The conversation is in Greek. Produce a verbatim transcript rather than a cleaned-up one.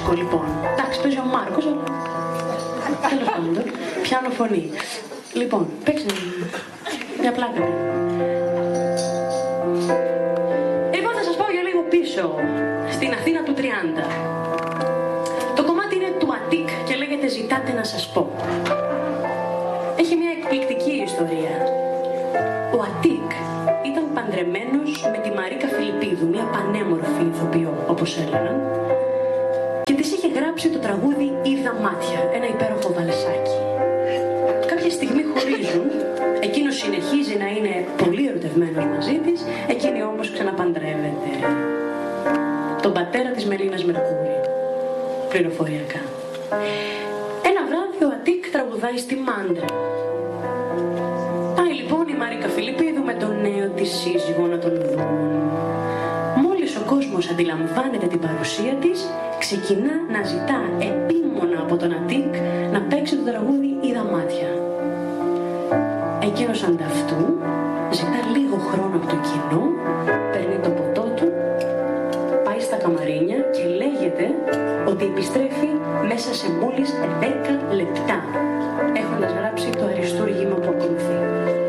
δίσκο λοιπόν. Εντάξει, παίζει ο Μάρκος, αλλά τέλος πάντων, πιάνω φωνή. Λοιπόν, παίξε μια πλάκα. Λοιπόν, θα σας πάω για λίγο πίσω, στην Αθήνα του τριάντα. Το κομμάτι είναι του Αττικ και λέγεται «Ζητάτε να σας πω». Έχει μια εκπληκτική ιστορία. Ο Αττικ ήταν παντρεμένος με τη Μαρίκα Φιλιππίδου, μια πανέμορφη ηθοποιό, όπως έλεγαν, και της είχε γράψει το τραγούδι «Είδα μάτια», ένα υπέροχο βαλσάκι. Κάποια στιγμή χωρίζουν, εκείνος συνεχίζει να είναι πολύ ερωτευμένος μαζί της, εκείνη όμως ξαναπαντρεύεται τον πατέρα της Μελίνας Μερκούρη, πληροφοριακά. Ένα βράδυ ο Αττικ τραγουδάει στη Μάντρα. Πάει λοιπόν η Μαρίκα Φιλιππίδου με τον νέο της σύζυγο να τον δουν. Μόλις ο κόσμος αντιλαμβάνεται την παρουσία της, ξεκινά να ζητά επίμονα από τον Αττικ να παίξει το τραγούδι «Είδα μάτια». Εκείνος ανταυτού ζητά λίγο χρόνο από το κοινό, παίρνει το ποτό του, πάει στα καμαρίνια και λέγεται ότι επιστρέφει μέσα σε μόλις δέκα λεπτά, έχοντας γράψει το αριστούργημα που ακολουθεί.